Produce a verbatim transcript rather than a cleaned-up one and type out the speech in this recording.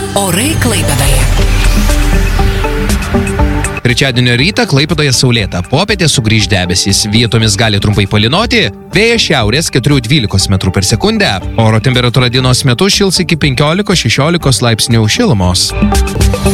Orai Klaipėdoje. Trečiadienio rytą Klaipėdoje saulėta, popietė sugrįž debesys, vietomis gali trumpai palynoti, vėjas šiaurės keturi dvylika metrų per sekundę, oro temperatūra dienos metu šils iki penkiolikos šešiolikos laipsnių šilumos.